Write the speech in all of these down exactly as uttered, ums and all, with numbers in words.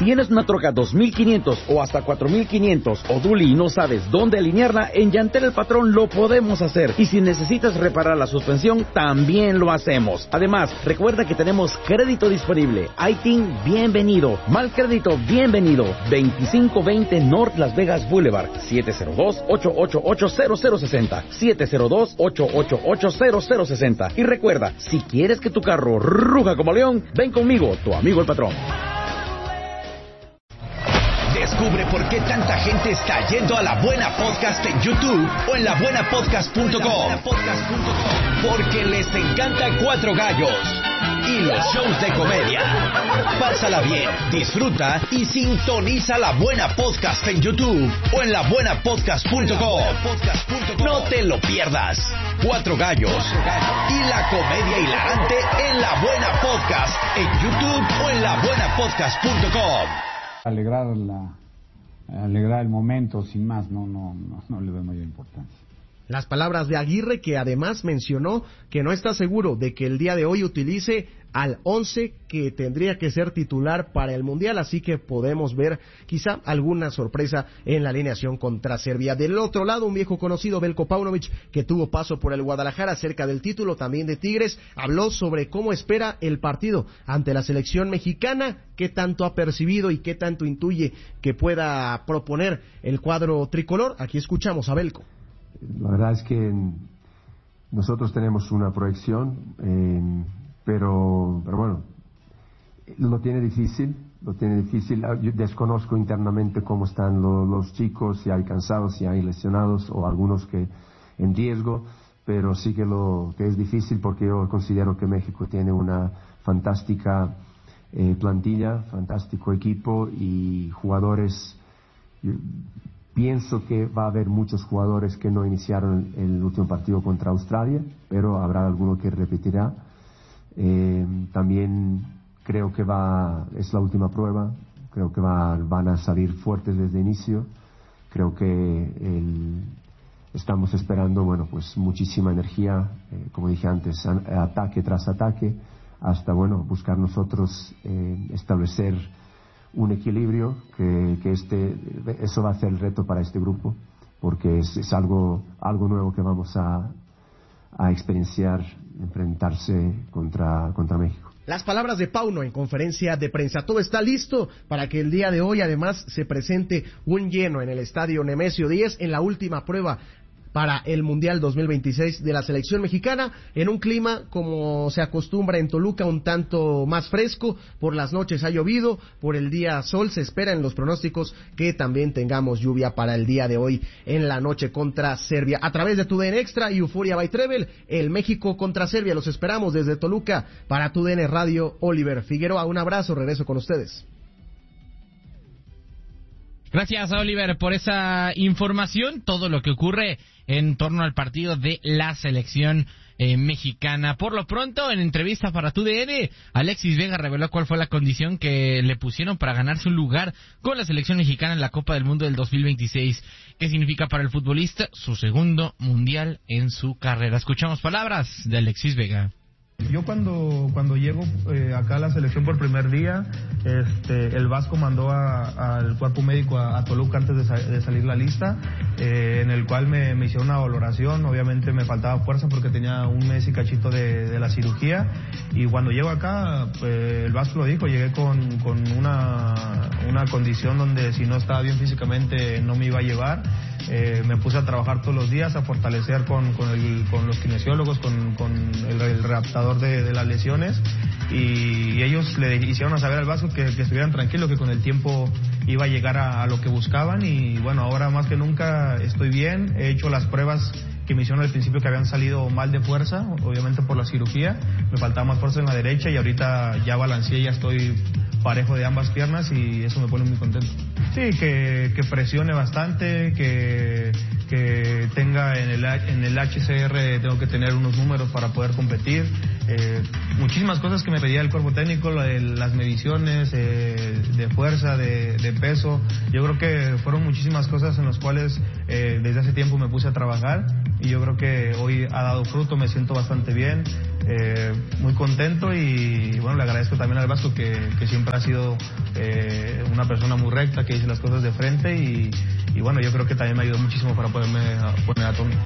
¿Tienes una troca dos mil quinientos o hasta cuatro mil quinientos o dually y no sabes dónde alinearla? En Llantel El Patrón lo podemos hacer. Y si necesitas reparar la suspensión, también lo hacemos. Además, recuerda que tenemos crédito disponible. I T I N, bienvenido. Mal crédito, bienvenido. veinticinco veinte North Las Vegas Boulevard. siete cero dos, ocho ocho ocho, cero cero seis cero. siete cero dos, ocho ocho ocho, cero cero seis cero. Y recuerda, si quieres que tu carro ruja como león, ven conmigo, tu amigo El Patrón. Descubre por qué tanta gente está yendo a La Buena Podcast en YouTube o en la buena podcast punto com. Porque les encanta Cuatro Gallos y los shows de comedia. Pásala bien, disfruta y sintoniza La Buena Podcast en YouTube o en la buena podcast punto com. No te lo pierdas. Cuatro Gallos y la comedia hilarante en La Buena Podcast en YouTube o en la buena podcast punto com. Alegrar la, alegrar el momento, sin más, no, no, no, no le doy mayor importancia. Las palabras de Aguirre, que además mencionó que no está seguro de que el día de hoy utilice al once que tendría que ser titular para el Mundial, así que podemos ver quizá alguna sorpresa en la alineación contra Serbia. Del otro lado, un viejo conocido, Veljko Paunović, que tuvo paso por el Guadalajara cerca del título también de Tigres, habló sobre cómo espera el partido ante la selección mexicana, qué tanto ha percibido y qué tanto intuye que pueda proponer el cuadro tricolor. Aquí escuchamos a Veljko. La verdad es que nosotros tenemos una proyección, eh, pero, pero bueno, lo tiene difícil, lo tiene difícil. Yo desconozco internamente cómo están lo, los chicos, si hay cansados, si hay lesionados o algunos que en riesgo, pero sí que lo que es difícil porque yo considero que México tiene una fantástica eh, plantilla, fantástico equipo y jugadores. Yo, Pienso que va a haber muchos jugadores que no iniciaron el, el último partido contra Australia, pero habrá alguno que repetirá. Eh, también creo que va, es la última prueba, creo que va, van a salir fuertes desde el inicio. Creo que el, estamos esperando, bueno, pues muchísima energía, eh, como dije antes, ataque tras ataque, hasta, bueno, buscar nosotros eh, establecer un equilibrio que, que este eso va a ser el reto para este grupo, porque es, es algo algo nuevo que vamos a, a experienciar, enfrentarse contra contra México. Las palabras de Pauno en conferencia de prensa. Todo está listo para que el día de hoy además se presente un lleno en el estadio Nemesio diez en la última prueba para el Mundial dos mil veintiséis de la selección mexicana, en un clima como se acostumbra en Toluca, un tanto más fresco. Por las noches ha llovido, por el día sol. Se espera en los pronósticos que también tengamos lluvia para el día de hoy en la noche contra Serbia. A través de TUDN Extra y Euforia by Trevel, el México contra Serbia. Los esperamos desde Toluca para TUDN Radio. Oliver Figueroa, un abrazo, regreso con ustedes. Gracias, Oliver, por esa información, todo lo que ocurre en torno al partido de la selección eh, mexicana. Por lo pronto, en entrevista para TUDN, Alexis Vega reveló cuál fue la condición que le pusieron para ganarse un lugar con la selección mexicana en la Copa del Mundo del dos mil veintiséis. ¿Qué significa para el futbolista? Su segundo mundial en su carrera. Escuchamos palabras de Alexis Vega. Yo cuando cuando llego eh, acá a la selección por primer día, este, el Vasco mandó a, al cuerpo médico a, a Toluca antes de, sa- de salir la lista, eh, en el cual me, me hicieron una valoración. Obviamente me faltaba fuerza porque tenía un mes y cachito de, de la cirugía, y cuando llego acá, pues, el Vasco lo dijo, llegué con, con una, una condición donde si no estaba bien físicamente no me iba a llevar. Eh, me puse a trabajar todos los días, a fortalecer con, con, el, con los kinesiólogos, con, con el, el readaptador de, de las lesiones, y ellos le hicieron a saber al Vasco que, que estuvieran tranquilos, que con el tiempo iba a llegar a, a lo que buscaban. Y bueno, ahora más que nunca estoy bien. He hecho las pruebas que me hicieron al principio, que habían salido mal de fuerza, obviamente por la cirugía, me faltaba más fuerza en la derecha, y ahorita ya balanceé, ya estoy parejo de ambas piernas, y eso me pone muy contento. Sí, que, que presione bastante, que, que tenga en el, en el H C R, tengo que tener unos números para poder competir. Eh, muchísimas cosas que me pedía el cuerpo técnico, las mediciones eh, de fuerza, de, de peso. Yo creo que fueron muchísimas cosas en las cuales eh, desde hace tiempo me puse a trabajar, y yo creo que hoy ha dado fruto, me siento bastante bien, eh, muy contento y bueno, le agradezco también al Vasco que, que siempre ha sido eh, una persona muy recta, que dice las cosas de frente y, y bueno, yo creo que también me ayudó muchísimo para poderme poner a tono.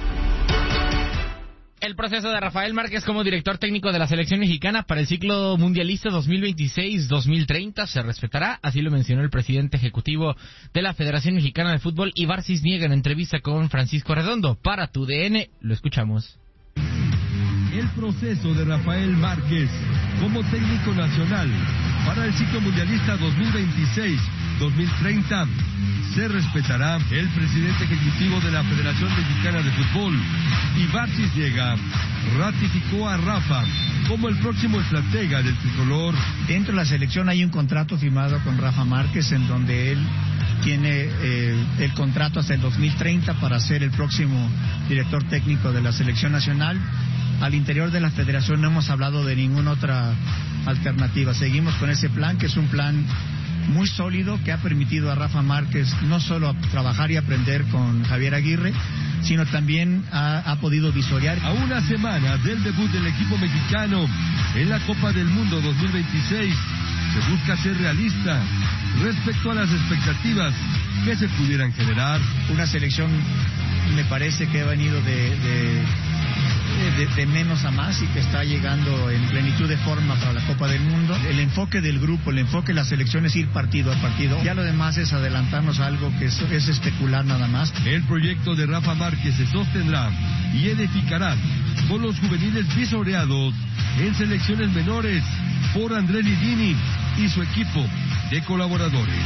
El proceso de Rafael Márquez como director técnico de la selección mexicana para el ciclo mundialista dos mil veintiséis dos mil treinta se respetará, así lo mencionó el presidente ejecutivo de la Federación Mexicana de Fútbol, Ibar Cisniega, en entrevista con Francisco Redondo. Para tu D N, lo escuchamos. El proceso de Rafael Márquez como técnico nacional para el ciclo mundialista dos mil veintiséis dos mil treinta se respetará. El presidente ejecutivo de la Federación Mexicana de Fútbol, Ibar Cisniega, ratificó a Rafa como el próximo estratega del tricolor. Dentro de la selección hay un contrato firmado con Rafa Márquez en donde él tiene eh, el contrato hasta el dos mil treinta para ser el próximo director técnico de la selección nacional. Al interior de la federación no hemos hablado de ninguna otra alternativa. Seguimos con ese plan, que es un plan muy sólido, que ha permitido a Rafa Márquez no solo trabajar y aprender con Javier Aguirre, sino también ha, ha podido visorear. A una semana del debut del equipo mexicano en la Copa del Mundo dos mil veintiséis, se busca ser realista respecto a las expectativas que se pudieran generar. Una selección, me parece que ha venido de... de De, de menos a más y que está llegando en plenitud de forma para la Copa del Mundo. El enfoque del grupo, el enfoque de la selección es ir partido a partido. Ya lo demás es adelantarnos a algo que es, es especular nada más. El proyecto de Rafa Márquez se sostendrá y edificará con los juveniles visoreados en selecciones menores por André Lidini y su equipo de colaboradores.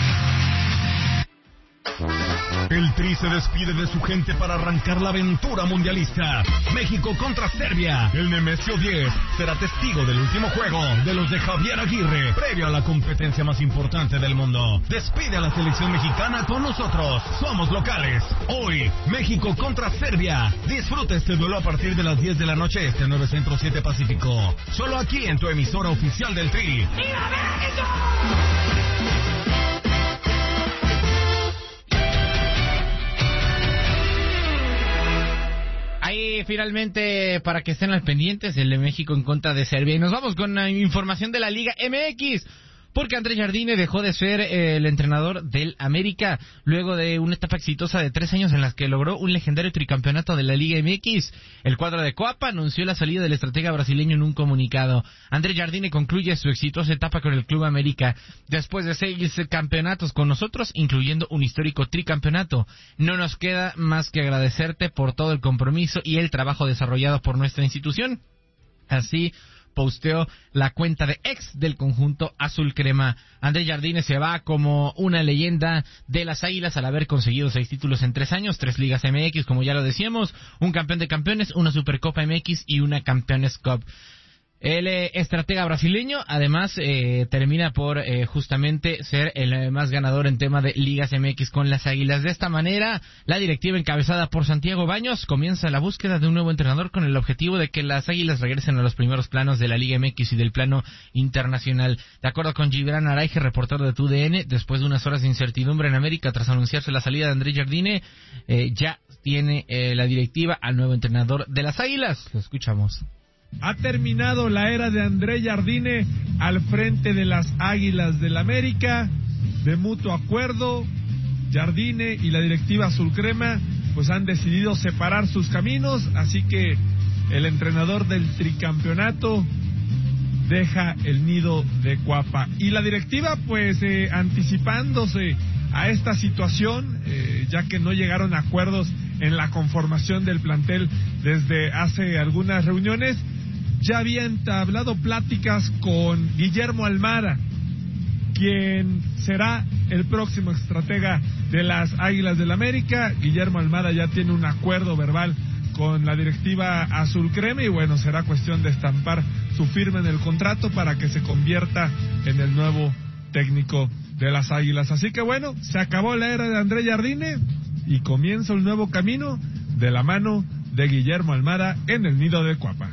El Tri se despide de su gente para arrancar la aventura mundialista. México contra Serbia. El Nemesio diez será testigo del último juego de los de Javier Aguirre, previo a la competencia más importante del mundo. Despide a la selección mexicana con nosotros. Somos locales. Hoy, México contra Serbia. Disfruta este duelo a partir de las diez de la noche, este nueve Centro siete Pacífico. Solo aquí en tu emisora oficial del Tri. ¡Viva México! Ahí finalmente, para que estén al pendientes, el de México en contra de Serbia. Y nos vamos con la información de la Liga M X, porque Andrés Jardine dejó de ser eh, el entrenador del América luego de una etapa exitosa de tres años en las que logró un legendario tricampeonato de la Liga M X. El cuadro de Coapa anunció la salida del estratega brasileño en un comunicado. Andrés Jardine concluye su exitosa etapa con el Club América después de seis campeonatos con nosotros, incluyendo un histórico tricampeonato. No nos queda más que agradecerte por todo el compromiso y el trabajo desarrollado por nuestra institución. Así posteó la cuenta de ex del conjunto azul crema. Andrés Jardine se va como una leyenda de las Águilas al haber conseguido seis títulos en tres años, tres ligas M X, como ya lo decíamos, un campeón de campeones, una Supercopa M X y una Campeones Cup. El eh, estratega brasileño, además, eh, termina por eh, justamente ser el eh, más ganador en tema de ligas M X con las Águilas. De esta manera, la directiva encabezada por Santiago Baños comienza la búsqueda de un nuevo entrenador con el objetivo de que las Águilas regresen a los primeros planos de la Liga M X y del plano internacional. De acuerdo con Gibran Araige, reportero de T U D N, después de unas horas de incertidumbre en América tras anunciarse la salida de Andrés Jardine, eh, ya tiene eh, la directiva al nuevo entrenador de las Águilas. Lo escuchamos. Ha terminado la era de Andrés Jardine al frente de las Águilas del América. De mutuo acuerdo, Jardine y la directiva azul crema pues han decidido separar sus caminos, así que el entrenador del tricampeonato deja el nido de Coapa. Y la directiva pues eh, anticipándose a esta situación, eh, ya que no llegaron a acuerdos en la conformación del plantel desde hace algunas reuniones, ya había entablado pláticas con Guillermo Almada, quien será el próximo estratega de las Águilas del América. Guillermo Almada ya tiene un acuerdo verbal con la directiva azul crema y bueno, será cuestión de estampar su firma en el contrato para que se convierta en el nuevo técnico de las Águilas. Así que bueno, se acabó la era de Andrés Jardine y comienza un nuevo camino de la mano de Guillermo Almada en el nido de Coapa.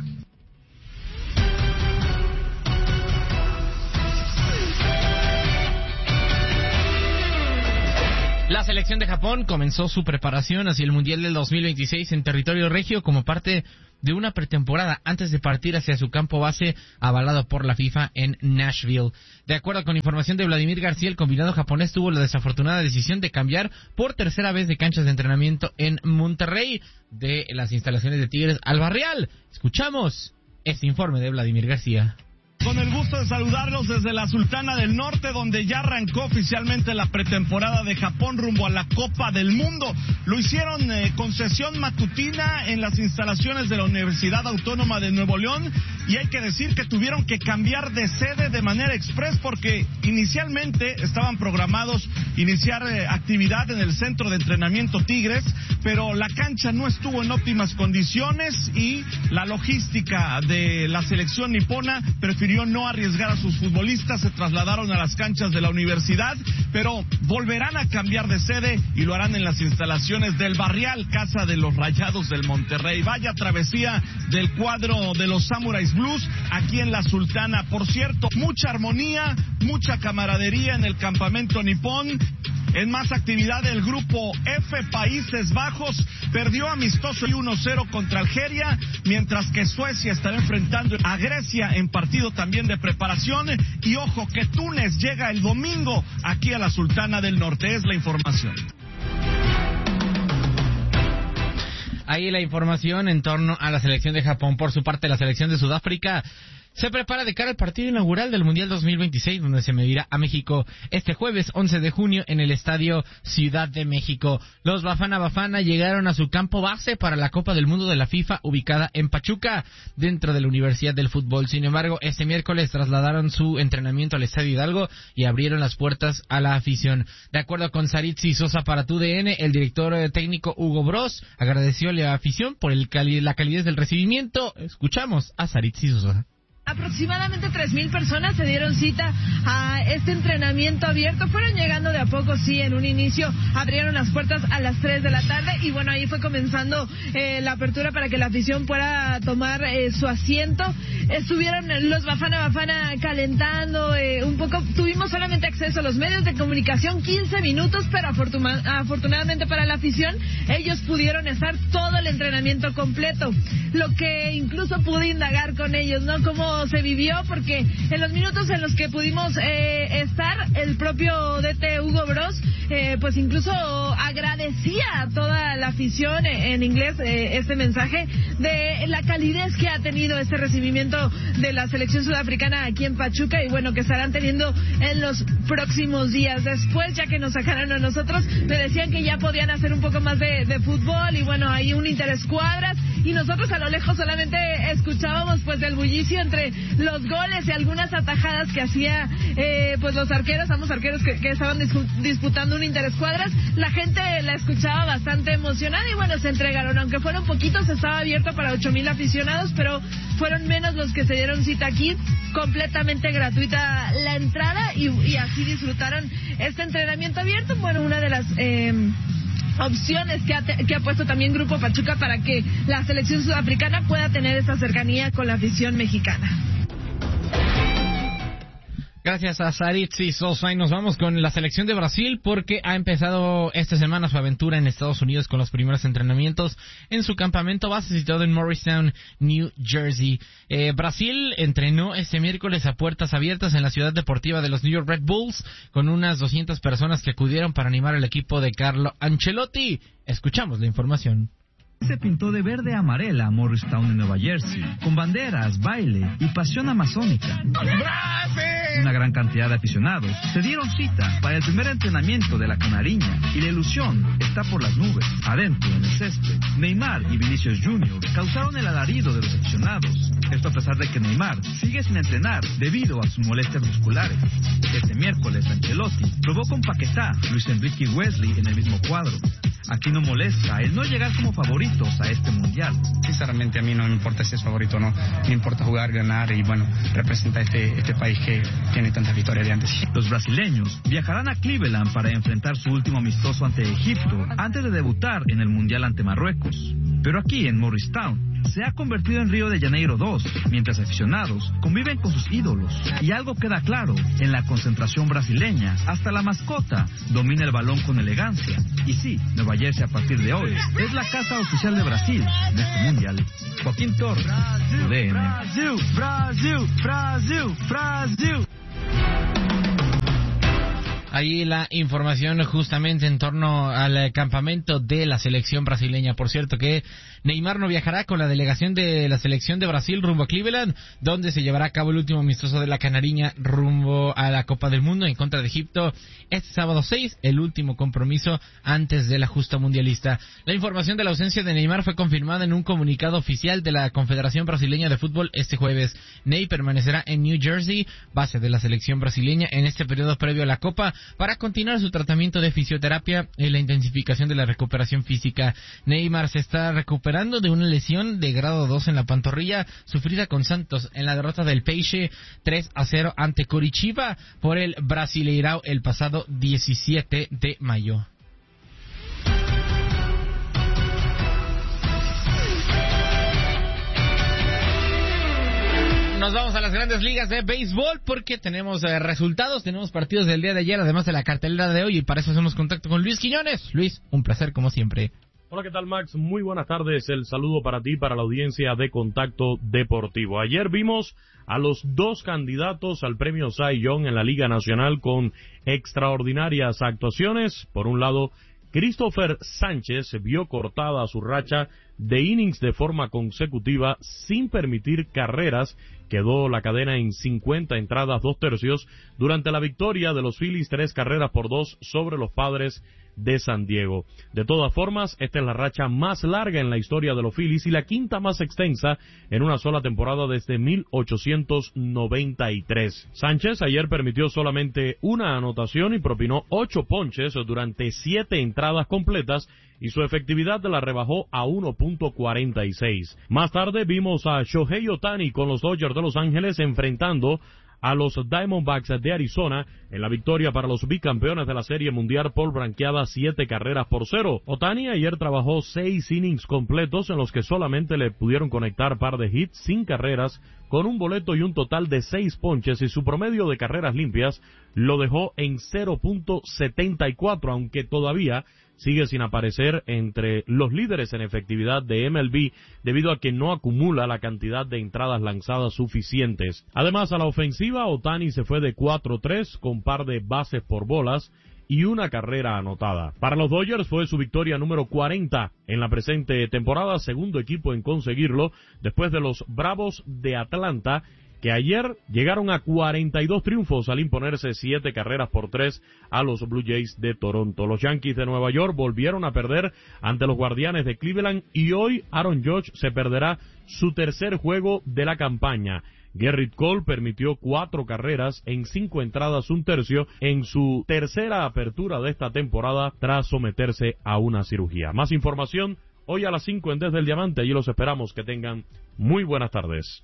La selección de Japón comenzó su preparación hacia el Mundial del dos mil veintiséis en territorio regio como parte de una pretemporada antes de partir hacia su campo base avalado por la FIFA en Nashville. De acuerdo con información de Vladimir García, el combinado japonés tuvo la desafortunada decisión de cambiar por tercera vez de canchas de entrenamiento en Monterrey, de las instalaciones de Tigres al Barrial. Escuchamos este informe de Vladimir García. Con el gusto de saludarlos desde la Sultana del Norte, donde ya arrancó oficialmente la pretemporada de Japón rumbo a la Copa del Mundo. Lo hicieron eh, con sesión matutina en las instalaciones de la Universidad Autónoma de Nuevo León, y hay que decir que tuvieron que cambiar de sede de manera express porque inicialmente estaban programados iniciar eh, actividad en el Centro de Entrenamiento Tigres, pero la cancha no estuvo en óptimas condiciones y la logística de la selección nipona prefirió no arriesgar a sus futbolistas, se trasladaron a las canchas de la universidad, pero volverán a cambiar de sede y lo harán en las instalaciones del Barrial, casa de los Rayados del Monterrey. Vaya travesía del cuadro de los Samurais Blues aquí en la Sultana. Por cierto, mucha armonía, mucha camaradería en el campamento nipón. En más actividad, el grupo F, Países Bajos, perdió amistoso uno cero contra Algeria, mientras que Suecia estará enfrentando a Grecia en partido también de preparación. Y ojo que Túnez llega el domingo aquí a la Sultana del Norte. Es la información. Ahí la información en torno a la selección de Japón. Por su parte, la selección de Sudáfrica se prepara de cara al partido inaugural del Mundial dos mil veintiséis, donde se medirá a México este jueves once de junio en el Estadio Ciudad de México. Los Bafana Bafana llegaron a su campo base para la Copa del Mundo de la FIFA, ubicada en Pachuca, dentro de la Universidad del Fútbol. Sin embargo, este miércoles trasladaron su entrenamiento al Estadio Hidalgo y abrieron las puertas a la afición. De acuerdo con Saritzi Sosa para T U D N, el director técnico Hugo Bros agradeció a la afición por el cali- la calidez del recibimiento. Escuchamos a Saritzi Sosa. Aproximadamente tres mil personas se dieron cita a este entrenamiento abierto. Fueron llegando de a poco, sí, en un inicio abrieron las puertas a las tres de la tarde y bueno, ahí fue comenzando eh, la apertura para que la afición pueda tomar eh, su asiento. Estuvieron los Bafana Bafana calentando eh, un poco. Tuvimos solamente acceso a los medios de comunicación quince minutos, pero afortuna- afortunadamente para la afición ellos pudieron estar todo el entrenamiento completo. Lo que incluso pude indagar con ellos, ¿no? Cómo se vivió, porque en los minutos en los que pudimos eh, estar, el propio D T Hugo Bros eh, pues incluso agradecía a toda la afición eh, en inglés eh, este mensaje de la calidez que ha tenido este recibimiento de la selección sudafricana aquí en Pachuca y bueno, que estarán teniendo en los próximos días. Después, ya que nos sacaron a nosotros, me decían que ya podían hacer un poco más de, de fútbol y bueno, hay un interescuadras y nosotros a lo lejos solamente escuchábamos pues el bullicio entre los goles y algunas atajadas que hacía eh, pues los arqueros, ambos arqueros que, que estaban dispu- disputando un interescuadras. La gente la escuchaba bastante emocionada y bueno, se entregaron, aunque fueron poquitos, estaba abierto para ocho mil aficionados, pero fueron menos los que se dieron cita aquí. Completamente gratuita la entrada y, y así disfrutaron este entrenamiento abierto. Bueno, una de las eh, opciones que ha, te, que ha puesto también Grupo Pachuca para que la selección sudafricana pueda tener esta cercanía con la afición mexicana. Gracias a Saritzi Sosa y nos vamos con la selección de Brasil porque ha empezado esta semana su aventura en Estados Unidos con los primeros entrenamientos en su campamento base situado en Morristown, New Jersey. Eh, Brasil entrenó este miércoles a puertas abiertas en la ciudad deportiva de los New York Red Bulls con unas doscientas personas que acudieron para animar al equipo de Carlo Ancelotti. Escuchamos la información. Se pintó de verde amarela Morristown en Nueva Jersey, con banderas, baile y pasión amazónica. Una gran cantidad de aficionados se dieron cita para el primer entrenamiento de la Canariña y la ilusión está por las nubes. Adentro, en el césped, Neymar y Vinicius junior causaron el alarido de los aficionados. Esto a pesar de que Neymar sigue sin entrenar debido a sus molestias musculares. Este miércoles, Ancelotti probó con Paquetá, Luis Enrique y Wesley en el mismo cuadro. Aquí no molesta el no llegar como favoritos a este mundial. Sinceramente a mí no me importa si es favorito o no, me importa jugar, ganar y bueno, representar este, este país que tiene tantas victorias de antes. Los brasileños viajarán a Cleveland para enfrentar su último amistoso ante Egipto antes de debutar en el mundial ante Marruecos. Pero aquí en Morristown se ha convertido en Río de Janeiro dos, mientras aficionados conviven con sus ídolos. Y algo queda claro, en la concentración brasileña, hasta la mascota domina el balón con elegancia. Y sí, Nueva Jersey a partir de hoy es la casa oficial de Brasil en este mundial. Joaquín Torres, U D N. Brasil, Brasil, Brasil, Brasil. Ahí la información justamente en torno al campamento de la selección brasileña. Por cierto que Neymar no viajará con la delegación de la selección de Brasil rumbo a Cleveland, donde se llevará a cabo el último amistoso de la Canariña rumbo a la Copa del Mundo en contra de Egipto este sábado seis, el último compromiso antes de la justa mundialista. La información de la ausencia de Neymar fue confirmada en un comunicado oficial de la Confederación Brasileña de Fútbol este jueves. Ney permanecerá en New Jersey, base de la selección brasileña, en este periodo previo a la Copa, para continuar su tratamiento de fisioterapia y la intensificación de la recuperación física. Neymar se está recuperando de una lesión de grado dos en la pantorrilla sufrida con Santos en la derrota del Peixe tres a cero ante Coritiba por el Brasileirão el pasado diecisiete de mayo. Nos vamos a las grandes ligas de béisbol porque tenemos eh, resultados, tenemos partidos del día de ayer, además de la cartelera de hoy, y para eso hacemos contacto con Luis Quiñones. Luis, un placer como siempre. Hola, ¿qué tal, Max? Muy buenas tardes. El saludo para ti, para la audiencia de Contacto Deportivo. Ayer vimos a los dos candidatos al premio Cy Young en la Liga Nacional con extraordinarias actuaciones. Por un lado, Christopher Sánchez vio cortada su racha de innings de forma consecutiva sin permitir carreras. Quedó la cadena en cincuenta entradas, dos tercios, durante la victoria de los Phillies, tres carreras por dos sobre los Padres de San Diego. De todas formas, esta es la racha más larga en la historia de los Phillies y la quinta más extensa en una sola temporada desde mil ochocientos noventa y tres. Sánchez ayer permitió solamente una anotación y propinó ocho ponches durante siete entradas completas, y su efectividad la rebajó a uno punto cuarenta y seis. Más tarde vimos a Shohei Ohtani con los Dodgers de Los Ángeles enfrentando a los Diamondbacks de Arizona en la victoria para los bicampeones de la Serie Mundial por blanqueada siete carreras por cero. Ohtani ayer trabajó seis innings completos en los que solamente le pudieron conectar par de hits sin carreras, con un boleto y un total de seis ponches, y su promedio de carreras limpias lo dejó en cero punto setenta y cuatro, aunque todavía sigue sin aparecer entre los líderes en efectividad de M L B debido a que no acumula la cantidad de entradas lanzadas suficientes. Además, a la ofensiva, Ohtani se fue de cuatro tres con par de bases por bolas y una carrera anotada. Para los Dodgers fue su victoria número cuarenta en la presente temporada, segundo equipo en conseguirlo después de los Bravos de Atlanta, que ayer llegaron a cuarenta y dos triunfos al imponerse siete carreras por tres a los Blue Jays de Toronto. Los Yankees de Nueva York volvieron a perder ante los Guardianes de Cleveland y hoy Aaron Judge se perderá su tercer juego de la campaña. Gerrit Cole permitió cuatro carreras en cinco entradas, un tercio, en su tercera apertura de esta temporada tras someterse a una cirugía. Más información hoy a las cinco en Desde el Diamante. Allí los esperamos. Que tengan muy buenas tardes.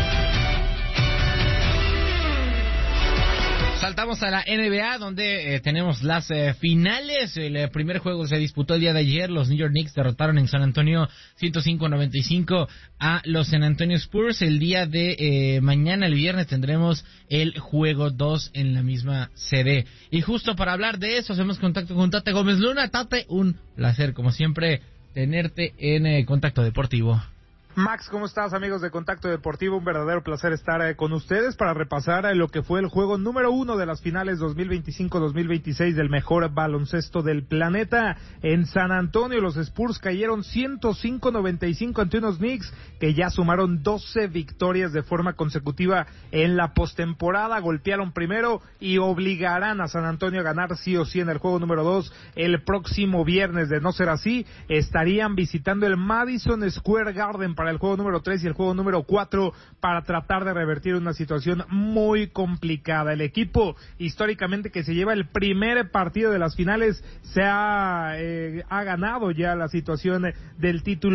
Saltamos a la N B A, donde eh, tenemos las eh, finales. El eh, primer juego se disputó el día de ayer. Los New York Knicks derrotaron en San Antonio ciento cinco a noventa y cinco a los San Antonio Spurs. El día de eh, mañana, el viernes, tendremos el juego dos en la misma sede. Y justo para hablar de eso, hacemos contacto con Tate Gómez Luna. Tate, un placer, como siempre, tenerte en eh, Contacto Deportivo. Max, ¿cómo estás, amigos de Contacto Deportivo? Un verdadero placer estar eh, con ustedes para repasar eh, lo que fue el juego número uno de las finales dos mil veinticinco dos mil veintiséis del mejor baloncesto del planeta. En San Antonio, los Spurs cayeron ciento cinco a noventa y cinco ante unos Knicks que ya sumaron doce victorias de forma consecutiva en la postemporada. Golpearon primero y obligarán a San Antonio a ganar sí o sí en el juego número dos el próximo viernes. De no ser así, estarían visitando el Madison Square Garden para el juego número tres y el juego número cuatro para tratar de revertir una situación muy complicada. El equipo históricamente que se lleva el primer partido de las finales se ha, eh, ha ganado ya la situación del título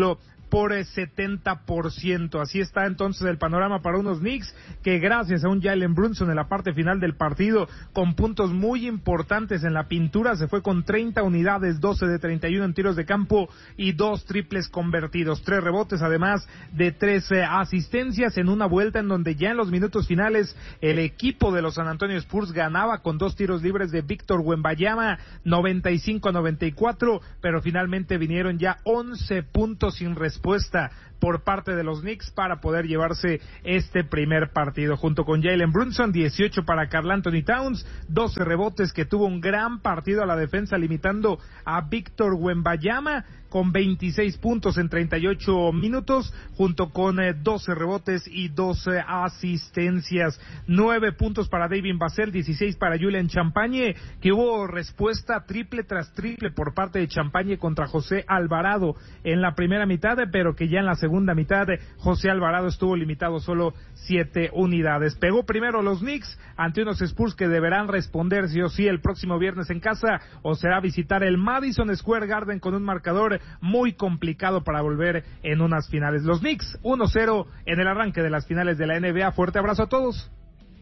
por setenta por ciento. Así está entonces el panorama para unos Knicks que gracias a un Jalen Brunson en la parte final del partido con puntos muy importantes en la pintura se fue con treinta unidades, doce de treinta y uno en tiros de campo y dos triples convertidos, tres rebotes además de trece asistencias en una vuelta en donde ya en los minutos finales el equipo de los San Antonio Spurs ganaba con dos tiros libres de Víctor Wembanyama, noventa y cinco a noventa y cuatro, pero finalmente vinieron ya once puntos sin respuesta por parte de los Knicks para poder llevarse este primer partido. Junto con Jalen Brunson, dieciocho para Karl Anthony Towns, doce rebotes, que tuvo un gran partido a la defensa limitando a Víctor Wembanyama con veintiséis puntos en treinta y ocho minutos, junto con eh, doce rebotes y doce asistencias. nueve puntos para David Vassell, dieciséis para Julian Champagne, que hubo respuesta triple tras triple por parte de Champagne contra José Alvarado en la primera mitad, pero que ya en la segunda mitad José Alvarado estuvo limitado solo siete unidades. Pegó primero los Knicks ante unos Spurs que deberán responder sí o sí el próximo viernes en casa, o será visitar el Madison Square Garden con un marcador muy complicado para volver en unas finales. Los Knicks uno cero en el arranque de las finales de la N B A. Fuerte abrazo a todos.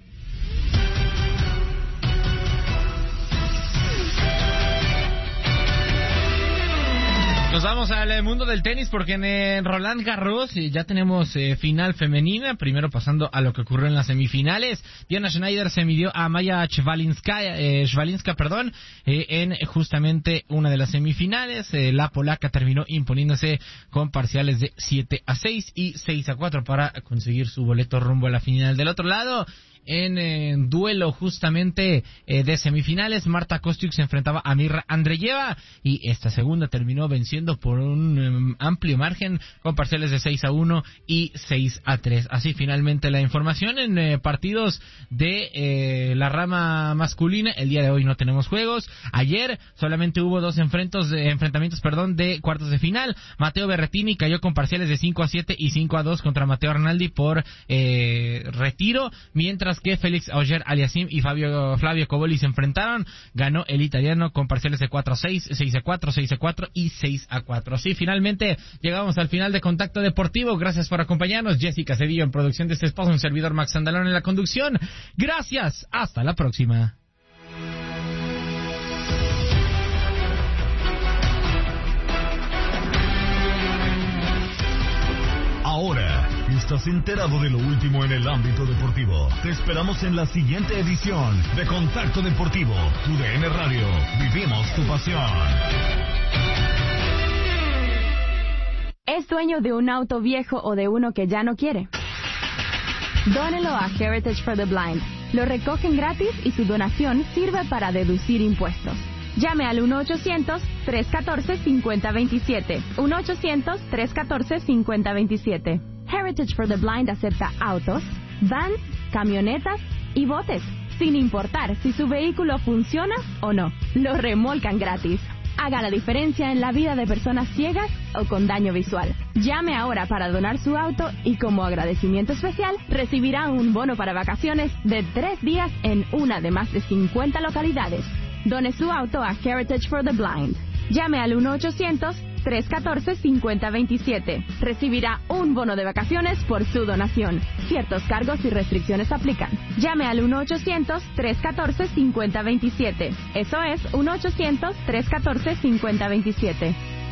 Nos vamos al mundo del tenis porque en Roland Garros ya tenemos eh, final femenina, primero pasando a lo que ocurrió en las semifinales. Diana Schneider se midió a Maya Shvalinska, eh, Shvalinska perdón, eh, en justamente una de las semifinales. Eh, la polaca terminó imponiéndose con parciales de siete a seis y seis a cuatro para conseguir su boleto rumbo a la final. Del otro lado, en eh, duelo justamente eh, de semifinales, Marta Kostyuk se enfrentaba a Mirra Andreeva y esta segunda terminó venciendo por un um, amplio margen con parciales de seis a uno y seis a tres. Así finalmente la información en eh, partidos de eh, la rama masculina. El día de hoy no tenemos juegos. Ayer solamente hubo dos enfrentos de, enfrentamientos perdón, de cuartos de final. Mateo Berrettini cayó con parciales de cinco a siete y cinco a dos contra Matteo Arnaldi por eh, retiro, mientras que Félix Auger-Aliassime y Fabio, Flavio Cobolli se enfrentaron. Ganó el italiano con parciales de cuatro a seis, seis a cuatro, seis a cuatro y seis a cuatro. Así finalmente llegamos al final de Contacto Deportivo. Gracias por acompañarnos. Jessica Cedillo en producción de este espacio, un servidor Max Andalón en la conducción. Gracias, hasta la próxima. Ahora estás enterado de lo último en el ámbito deportivo. Te esperamos en la siguiente edición de Contacto Deportivo. Tu D N Radio. Vivimos tu pasión. ¿Es dueño de un auto viejo o de uno que ya no quiere? Dónelo a Heritage for the Blind. Lo recogen gratis y su donación sirve para deducir impuestos. Llame al uno ochocientos, tres uno cuatro, cinco cero dos siete. uno ochocientos, tres uno cuatro, cinco cero dos siete. Heritage for the Blind acepta autos, vans, camionetas y botes, sin importar si su vehículo funciona o no. Lo remolcan gratis. Haga la diferencia en la vida de personas ciegas o con daño visual. Llame ahora para donar su auto y como agradecimiento especial recibirá un bono para vacaciones de tres días en una de más de cincuenta localidades. Done su auto a Heritage for the Blind. Llame al uno ochocientos, tres uno cuatro, cinco cero dos siete. Recibirá un bono de vacaciones por su donación. Ciertos cargos y restricciones aplican. Llame al uno ochocientos, tres uno cuatro, cinco cero dos siete. Eso es uno ochocientos, tres uno cuatro, cinco cero dos siete.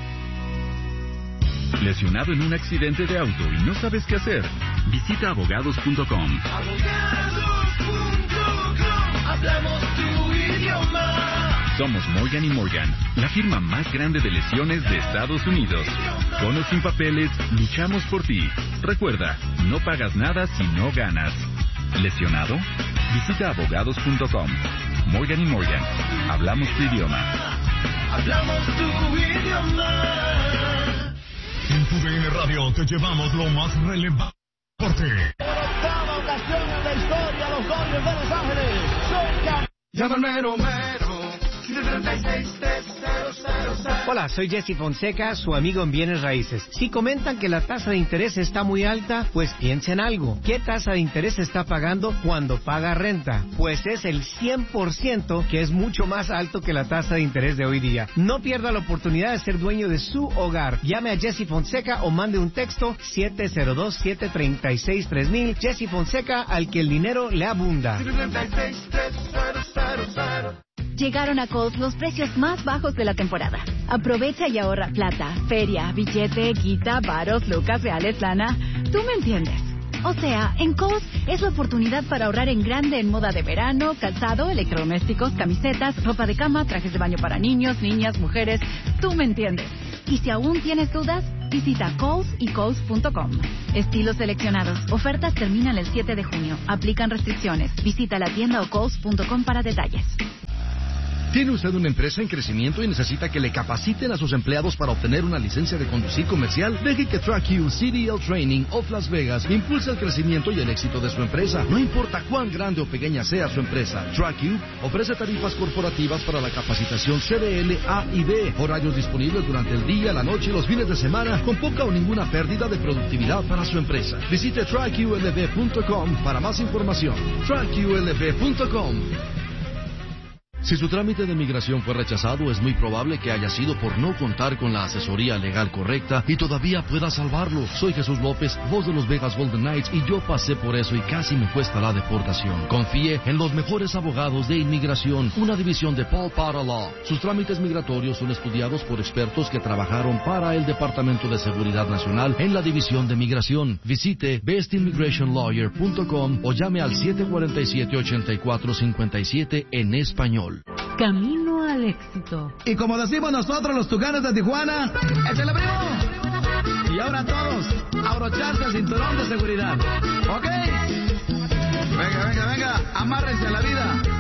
¿Lesionado en un accidente de auto y no sabes qué hacer? Visita abogados punto com. abogados punto com. Hablamos tu idioma. Somos Morgan y Morgan, la firma más grande de lesiones de Estados Unidos. Con o sin papeles, luchamos por ti. Recuerda, no pagas nada si no ganas. ¿Lesionado? Visita abogados punto com. Morgan y Morgan, hablamos tu idioma. Hablamos tu idioma. En tu D N Radio te llevamos lo más relevante. Por octava ocasión en la historia, los Dodgers de Los Ángeles son campeones. Llama al mero mero, siete tres seis, tres cero cero cero. Hola, soy Jesse Fonseca, su amigo en Bienes Raíces. Si comentan que la tasa de interés está muy alta, pues piensa en algo. ¿Qué tasa de interés está pagando cuando paga renta? Pues es el cien por ciento, que es mucho más alto que la tasa de interés de hoy día. No pierda la oportunidad de ser dueño de su hogar. Llame a Jesse Fonseca o mande un texto siete cero dos, siete tres seis, tres mil. Jesse Fonseca, al que el dinero le abunda. Llegaron a Kohl's los precios más bajos de la temporada. Aprovecha y ahorra plata, feria, billete, guita, varos, lucas, reales, lana. Tú me entiendes. O sea, en Kohl's es la oportunidad para ahorrar en grande en moda de verano, calzado, electrodomésticos, camisetas, ropa de cama, trajes de baño para niños, niñas, mujeres. Tú me entiendes. Y si aún tienes dudas, visita Kohl's y Kohl's punto com. Estilos seleccionados. Ofertas terminan el siete de junio. Aplican restricciones. Visita la tienda o Kohl's punto com para detalles. ¿Tiene usted una empresa en crecimiento y necesita que le capaciten a sus empleados para obtener una licencia de conducir comercial? Deje que TrackU C D L Training of Las Vegas impulse el crecimiento y el éxito de su empresa. No importa cuán grande o pequeña sea su empresa, TrackU ofrece tarifas corporativas para la capacitación C D L, A y B. Horarios disponibles durante el día, la noche y los fines de semana, con poca o ninguna pérdida de productividad para su empresa. Visite track U L V punto com para más información. track U L V punto com. Si su trámite de migración fue rechazado, es muy probable que haya sido por no contar con la asesoría legal correcta y todavía pueda salvarlo. Soy Jesús López, voz de los Vegas Golden Knights, y yo pasé por eso y casi me cuesta la deportación. Confíe en los mejores abogados de inmigración, una división de Paul Potter Law. Sus trámites migratorios son estudiados por expertos que trabajaron para el Departamento de Seguridad Nacional en la división de migración. Visite best immigration lawyer punto com o llame al siete cuatro siete, ocho cuatro cinco siete en español. Camino al éxito. Y como decimos nosotros los Tucanes de Tijuana, ¡échale, primo! Y ahora todos, abrocharse el cinturón de seguridad. ¿Ok? Venga, venga, venga, amárrense a la vida.